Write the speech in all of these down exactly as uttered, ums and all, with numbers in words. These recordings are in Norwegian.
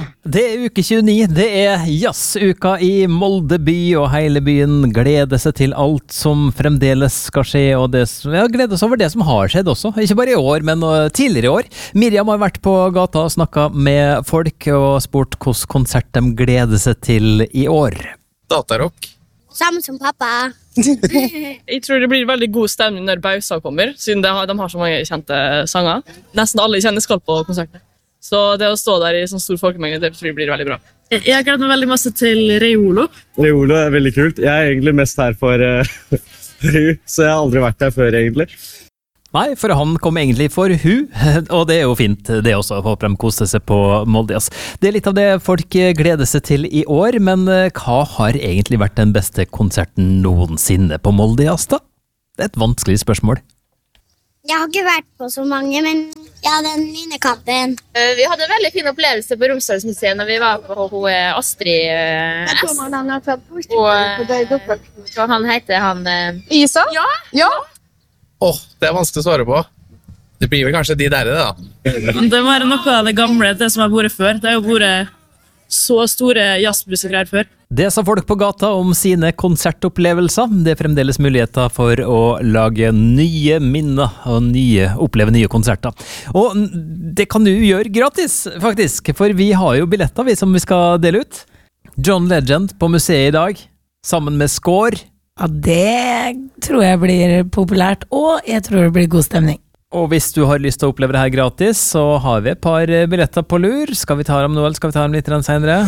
Det er uke tjueni, det er jazzuka i Molde by, og hele byen gleder seg til alt som fremdeles skal skje, og det, ja, gleder oss over det som har skjedd også, ikke bare i år, men tidligere i år. Miriam har vært på gata og snakket med folk, og spurt hvordan konsert de gleder seg til i år. Datarock. Samme som pappa. Jeg tror det blir veldig god stemning når Bausa kommer, siden de har, de har så mange kjente sanger. Nesten alle kjenner skal på konserten. Så det å stå der i sånn stor folkemengde, det tror jeg blir veldig bra. Jeg gleder meg veldig masse til Reiolo. Reiolo er veldig kult. Jeg er egentlig mest her for uh, Ru, så jeg har aldri vært der før egentlig. Nei, for han kom egentlig for Hu, og det er jo fint det også, håper de koste seg på Molde Jazz. Det er litt av det folk gleder seg til i år, men hva har egentlig vært den beste konserten noensinne på Molde Jazz da? Det er et vanskelig spørsmål. Jeg har ikke vært på så mange, men ja, den Linekampen. Uh, vi hadde en veldig fin opplevelse på Romsdalsmuseet når vi var på hun, Astrid uh, S. Og, uh, han heter han... Uh... Isa? Ja! Ja. Åh, oh, det er vanskelig å svare på. Det blir vel kanskje de der det da. Det må være noe av det gamle, det som har vært før. Det har jo vært så store jazzmusikere før. Det sa folk på gata om sine konsertopplevelser. Det er fremdeles muligheter for å lage nye minner og nye, oppleve nye konserter. Og det kan du gjøre gratis, faktisk, for vi har jo billetter vi som vi skal dele ut. John Legend på museet i dag, sammen med Score. Ja, det tror jeg blir populært, og jeg tror det blir god stemning. Og hvis du har lyst til å oppleve det her gratis, så har vi et par billetter på lur. Skal vi ta dem nå, eller skal vi ta dem litt senere?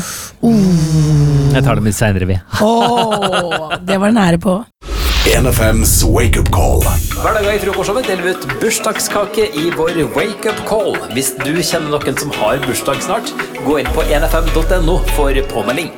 Uh. Jeg tar dem litt senere, vi. Åh, det var nære på. N F M's Wake Up Call. Hver dag i frokostshowet deler vi ut bursdagskake i vår Wake Up Call. Hvis du kjenner noen som har bursdag snart, gå inn på n f m punktum no for påmelding.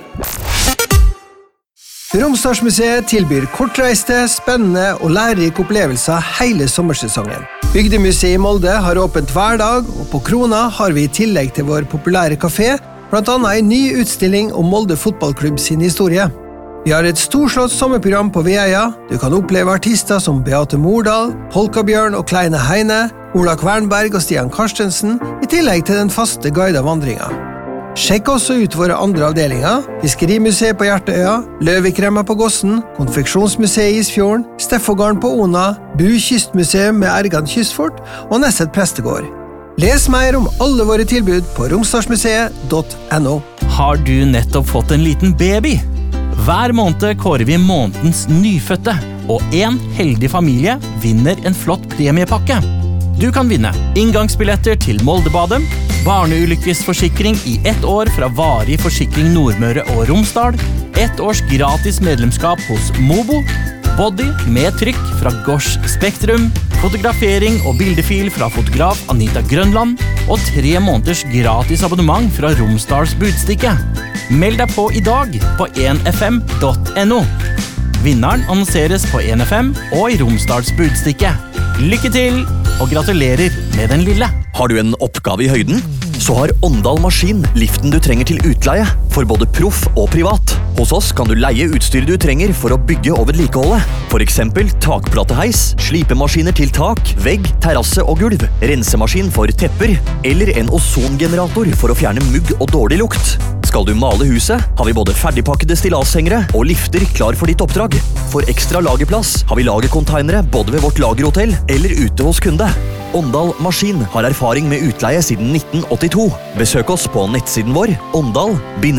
Romsdalsmuseet tilbyr kortreiste, spennende og lærerike opplevelser hele sommersesongen. Bygdemuseet i Molde har åpent hver dag, og på Krona har vi i tillegg til vår populære kafé, blant annet en ny utstilling om Molde fotballklubb sin historie. Vi har et storslått sommerprogram på Veia. Du kan oppleve artister som Beate Mordal, Polkabjørn og Kleine Heine, Ola Kvernberg og Stian Karstensen, i tillegg til den faste guidede vandringen. Sjekk også ut våre andre avdelinger, Fiskerimuseet på Hjerteøya, Løvikremmer på Gossen, Konfeksjonsmuseet i Isfjorden, Steffogården på Ona, Bu Kystmuseum med Ergan Kystfort og Nesset Prestegård. Les mer om alle våre tilbud på romsdalsmuseet punktum no. Har du nettopp fått en liten baby? Hver måned kårer vi månedens nyfødte, og en heldig familie vinner en flott premiepakke. Du kan vinne inngangsbilletter til Moldebadet, barneulykkesforsikring i ett år fra Varig Forsikring Nordmøre og Romsdal, ett års gratis medlemskap hos Mobo, body med trykk fra Gosh Spektrum, fotografering og bildefil fra fotograf Anita Grønland, og tre måneders gratis abonnement fra Romsdals Budstikke. Meld deg på i dag på n f m punktum no. Vinneren annonseres på N F M og i Romsdals Budstikke. Lykke til, og gratulerer med den lille. Har du en oppgave i høyden? Så har Åndal Maskin liften du trenger til utleie, for både proff og privat. Hos oss kan du leie utstyr du trenger for å bygge og vedlikeholde. For eksempel takplateheis, slipemaskiner til tak, vegg, terrasse og gulv, rensemaskin for tepper, eller en ozongenerator for å fjerne mugg og dårlig lukt. Skal du male huset, har vi både ferdigpakkede stilashengere og lifter klar for ditt oppdrag. For ekstra lagerplass har vi lagercontainere både ved vårt lagerhotell eller ute hos kunde. Åndal Maskin har erfaring med utleie siden nitten åttito. Besøk oss på nettsiden vår åndal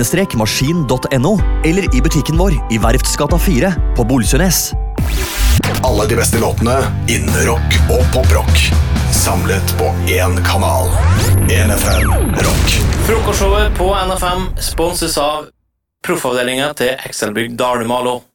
maskin punktum no eller i butikken vår i Verftsgata fire på Bolsønes. Alle de beste låtene innen rock og poprock. Samlet på én kanal. N F M Rock. Frokostshowet på N F M sponses av proffavdelingen til Excelbygg Dalumalo.